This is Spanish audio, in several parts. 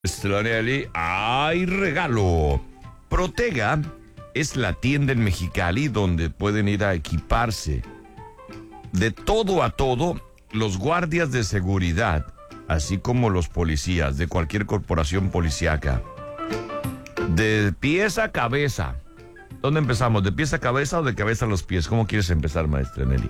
Stranelli, hay regalo. Protega es la tienda en Mexicali donde pueden ir a equiparse de todo a todo los guardias de seguridad, así como los policías de cualquier corporación policíaca. De pies a cabeza. ¿Dónde empezamos? ¿De pies a cabeza o de cabeza a los pies? ¿Cómo quieres empezar, maestra Nelly?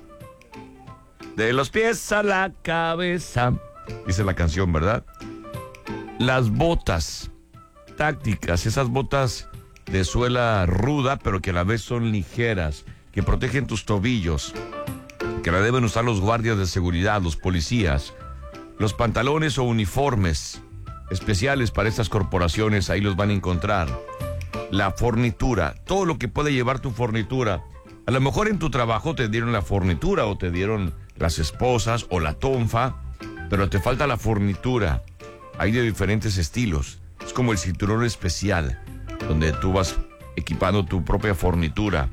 De los pies a la cabeza, dice la canción, ¿verdad? Las botas tácticas, esas botas de suela ruda, pero que a la vez son ligeras, que protegen tus tobillos, que la deben usar los guardias de seguridad, los policías. Los pantalones o uniformes especiales para estas corporaciones, ahí los van a encontrar. La fornitura, todo lo que puede llevar tu fornitura. A lo mejor en tu trabajo te dieron la fornitura o te dieron las esposas o la tonfa, pero te falta la fornitura. Hay de diferentes estilos. Es como el cinturón especial, donde tú vas equipando tu propia fornitura.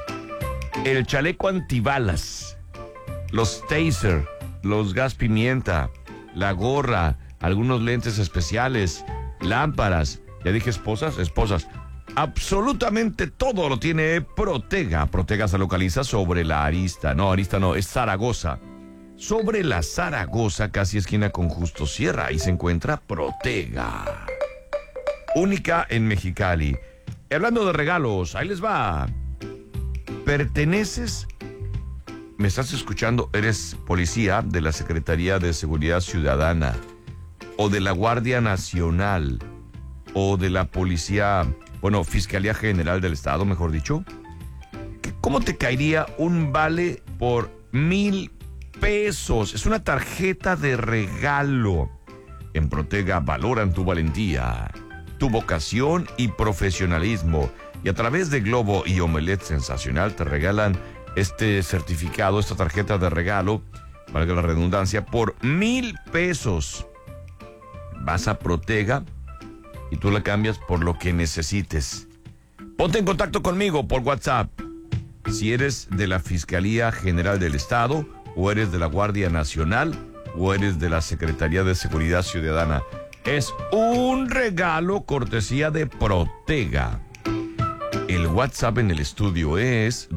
El chaleco antibalas, los taser, los gas pimienta, la gorra, algunos lentes especiales, lámparas. Ya dije esposas. Absolutamente todo lo tiene Protega. Protega se localiza sobre la Arista. No, es Zaragoza. Sobre la Zaragoza, casi esquina con Justo Sierra. Ahí se encuentra Protega. Única en Mexicali. Y hablando de regalos, ahí les va. ¿Perteneces? ¿Me estás escuchando? ¿Eres policía de la Secretaría de Seguridad Ciudadana? ¿O de la Guardia Nacional? ¿O de la Policía, Fiscalía General del Estado, mejor dicho? ¿Cómo te caería un vale por 1,000 pesos? Es una tarjeta de regalo. En Protega valoran tu valentía, tu vocación y profesionalismo. Y a través de Globo y Omelette Sensacional te regalan este certificado, esta tarjeta de regalo, valga la redundancia, por 1,000 pesos. Vas a Protega y tú la cambias por lo que necesites. Ponte en contacto conmigo por WhatsApp. Si eres de la Fiscalía General del Estado, o eres de la Guardia Nacional, o eres de la Secretaría de Seguridad Ciudadana. Es un regalo cortesía de Protega. El WhatsApp en el estudio es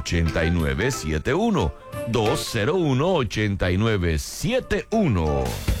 201-8971. 201-8971.